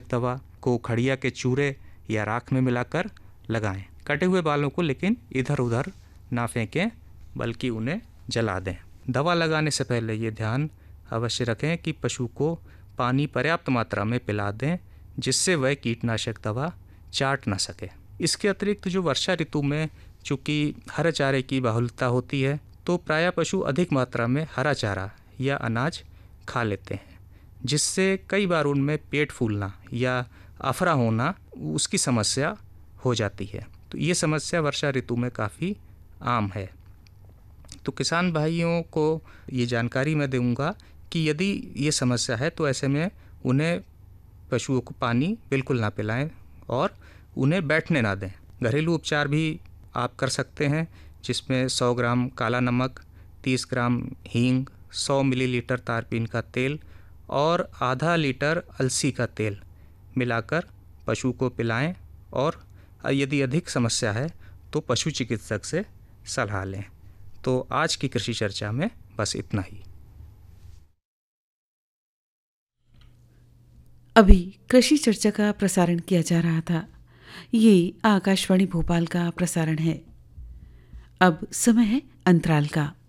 दवा को खड़िया के चूरे या राख में मिलाकर लगाएं। कटे हुए बालों को लेकिन इधर उधर ना फेंकें, बल्कि उन्हें जला दें। दवा लगाने से पहले ये ध्यान अवश्य रखें कि पशु को पानी पर्याप्त मात्रा में पिला दें, जिससे वह कीटनाशक दवा चाट ना सके। इसके अतिरिक्त जो वर्षा ऋतु में चूँकि हरे चारे की बाहुल्यता होती है, तो प्रायः पशु अधिक मात्रा में हरा चारा या अनाज खा लेते हैं, जिससे कई बार उनमें पेट फूलना या अफरा होना उसकी समस्या हो जाती है। तो ये समस्या वर्षा ऋतु में काफ़ी आम है। तो किसान भाइयों को ये जानकारी मैं दूंगा कि यदि ये समस्या है तो ऐसे में उन्हें पशुओं को पानी बिल्कुल ना पिलाएं और उन्हें बैठने ना दें। घरेलू उपचार भी आप कर सकते हैं, जिसमें 100 ग्राम काला नमक, 30 ग्राम हींग, 100 मिलीलीटर तारपीन का तेल और आधा लीटर अलसी का तेल मिलाकर पशु को पिलाएं। और यदि अधिक समस्या है तो पशु चिकित्सक से सलाह लें। तो आज की कृषि चर्चा में बस इतना ही। अभी कृषि चर्चा का प्रसारण किया जा रहा था। ये आकाशवाणी भोपाल का प्रसारण है। अब समय है अंतराल का।